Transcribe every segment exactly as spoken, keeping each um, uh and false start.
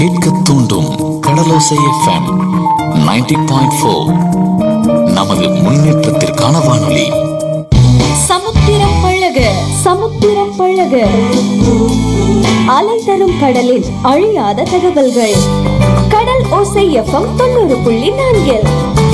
கேட்க தூண்டும் கடலோசை FM ninety point four. நமது முன்னேற்றத்திற்கான வானொலி. சமுத்திரம் பழக சமுத்திரம் பழக அலை தரும் கடலில் அழியாத தகவல்கள். கடல் ஓசை எஃப்எம் தொண்ணூறு புள்ளி நான்கில்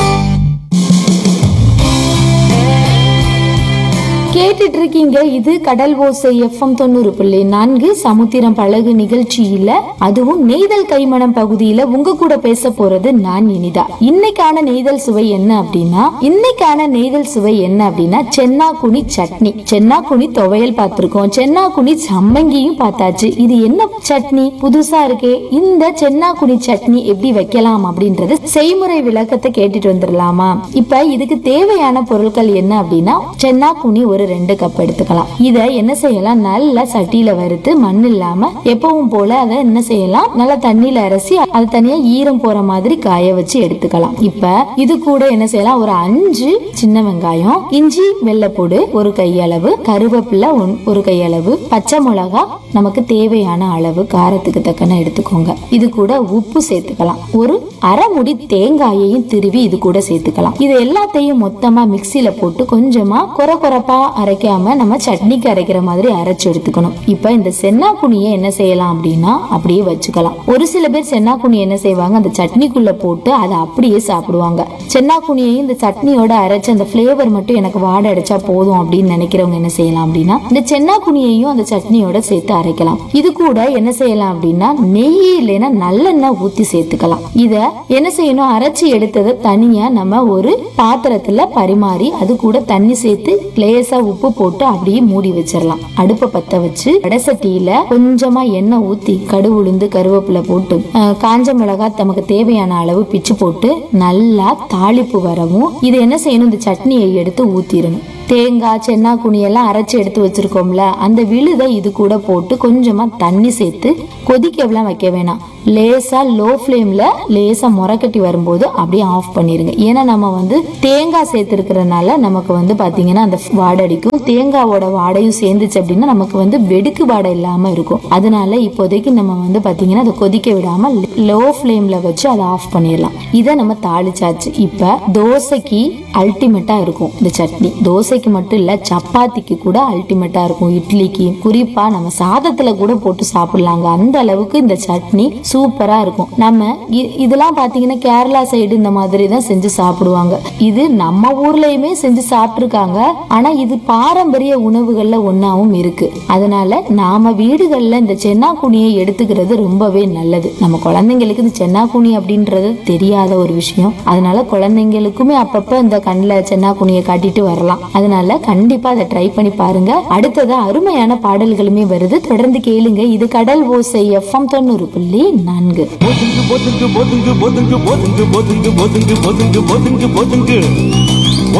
கேட்டுட்டு இருக்கீங்க. இது கடல் ஓசை எஃப்எம் தொண்ணூறு புள்ளி நான்கு சமுத்திரம் பழகு நிகழ்ச்சியில, அதுவும் நெய்தல் கைமணம் பகுதியில உங்க கூட பேச போறது நான் இனிதா. இன்னைக்கான நெய்தல் சுவை என்ன அப்படின்னா இன்னைக்கான நெய்தல் சுவை என்ன அப்படின்னா சென்னாக்குனி சட்னி. சென்னாக்குனி துவையல் பார்த்திருக்கோம், சென்னாக்குனி சம்மங்கியும் பார்த்தாச்சு. இது என்ன சட்னி புதுசா இருக்கே? இந்த சென்னாக்குனி சட்னி எப்படி வைக்கலாம் அப்படின்றது செய்முறை விளக்கத்தை கேட்டுட்டு வந்துடலாமா? இப்ப இதுக்கு தேவையான பொருட்கள் என்ன அப்படின்னா சென்னாக்குனி ஒரு ரெண்டு கப் எடுத்துக்கலாம். இத என்ன செய்யலாம், நல்ல சட்டியில வறுத்து மண் இல்லாம எப்பவும் போல அதை என்ன செய்யலாம், நல்ல தண்ணியில அரைசி அது தனியா ஈரம் போற மாதிரி காய வச்சு எடுத்துக்கலாம். இப்ப இது கூட என்ன செய்யலாம், ஒரு அஞ்சு சின்ன வெங்காயம், இஞ்சி வெள்ளைப்பூடு ஒரு கையளவு, கருவேப்பிலை ஒரு கையளவு, பச்சை மிளகா நமக்கு தேவையான அளவு காரத்துக்கு தக்கன எடுத்துக்கோங்க. இது கூட உப்பு சேர்த்துக்கலாம். ஒரு அரை முடி தேங்காயையும் திருவி இது கூட சேர்த்துக்கலாம். இது எல்லாத்தையும் மொத்தமா மிக்சியில போட்டு கொஞ்சமா கொர கொரப்பா அரைக்காம நம்ம சட்னிக்கு அரைக்கிற மாதிரி அரைச்சு எடுத்துக்கணும். இப்ப இந்த சென்னாக்குனியை என்ன செய்யலாம் அப்படின்னா அப்படியே வச்சுக்கலாம். ஒரு சில பேர் சென்னாக்குனி என்ன செய்வாங்க, அந்த சட்னிக்குள்ள போட்டு அதை அப்படியே சாப்பிடுவாங்க. சென்னாக்குனியையும் இந்த சட்னியோட அரைச்சு அந்த பிளேவர் மட்டும் எனக்கு வாடை அடைச்சா போதும் அப்படின்னு நினைக்கிறவங்க என்ன செய்யலாம் அப்படின்னா இந்த சென்னாக்குனியையும் அந்த சட்னியோட சேர்த்து அரைக்கலாம். இது கூட என்ன செய்யலாம் அப்படின்னா நெய் இல்லைன்னா நல்லெண்ணெய் ஊத்தி சேர்த்துக்கலாம். இத என்ன செய்யணும், அரைச்சி எடுத்ததை தனியா நம்ம ஒரு பாத்திரத்துல பரிமாறி அது கூட தண்ணி சேர்த்து லேசா உப்பு போட்டு அப்படியே மூடி வச்சிடலாம். அடுப்பை பத்த வச்சு வடசட்டியில கொஞ்சமா எண்ணெய் ஊத்தி கடுகு உளுந்து கருவேப்பிலை போட்டு காஞ்ச மிளகாய் நமக்கு தேவையான அளவு பிச்சு போட்டு நல்லா தாளிப்பு வரவும் இது என்ன செய்யணும், இந்த சட்னியை எடுத்து ஊத்திடணும். தேங்காய் சென்னாக்குனி எல்லாம் அரைச்சு எடுத்து வச்சிருக்கோம்ல, அந்த விழுதை இது கூட போட்டு கொஞ்சமா தண்ணி சேர்த்து கொதிக்கலாம் வைக்க வேணாம். லேசா லோ ஃப்ளேம்ல லேசா முறக்கட்டி வரும்போது அப்படியே ஆஃப் பண்ணிருங்க. ஏன்னா நம்ம வந்து தேங்காய் சேர்த்துருக்கிறதுனால நமக்கு வந்து பாத்தீங்கன்னா அந்த வாடை அடிக்கும். தேங்காவோட வாடையும் சேர்ந்துச்சு அப்படின்னா நமக்கு வந்து வெடுக்கு வாடை இல்லாம இருக்கும். அதனால இப்போதைக்கு நம்ம வந்து பாத்தீங்கன்னா அதை கொதிக்க விடாம லோ ஃப்ளேம்ல வச்சு அதை ஆஃப் பண்ணிடலாம். இதை நம்ம தாளிச்சாச்சு. இப்ப தோசைக்கு அல்டிமேட்டா இருக்கும் இந்த சட்னி. தோசைக்கு மட்டும் இல்ல, சப்பாத்திக்கு கூட அல்டிமேட்டா இருக்கும். இட்லிக்கு, குறிப்பா நம்ம சாதத்துல கூட போட்டு சாப்பிடலாங்க. அந்த அளவுக்கு இந்த சட்னி சூப்பரா இருக்கும். நம்ம இதெல்லாம் பாத்தீங்கன்னா கேரளா சைடு இந்த மாதிரி தான் செஞ்சு சாப்பிடுவாங்க. இது நம்ம ஊர்லயுமே செஞ்சு சாப்பிட்டுருக்காங்க. ஆனா இது பாரம்பரிய உணவுகள்ல ஒன்னாவும் இருக்கு. அதனால நாம வீடுகள்ல இந்த சென்னாக்குனியை எடுத்துக்கிறது ரொம்பவே நல்லது. நம்ம குழந்தைங்களுக்கு இந்த சென்னாக்குனி அப்படின்றது தெரியாத ஒரு விஷயம். அதனால குழந்தைங்களுக்குமே அப்பப்ப இந்த கண்ணுல சென்னாக்குனியை காட்டிட்டு வரலாம். அதனால கண்டிப்பா அதை ட்ரை பண்ணி பாருங்க. அடுத்தது அருமையான பாடல்களுமே வருது, தொடர்ந்து கேளுங்க. இது கடல் ஓசை எஃப்எம் தொண்ணூறு புள்ளி நான்கு. ஒதுங்கு ஒதுங்கு ஒதுங்கு ஒதுங்கு ஒதுங்கு ஒதுங்கு ஒதுங்கு ஒதுங்கு ஒதுங்கு ஒதுங்கு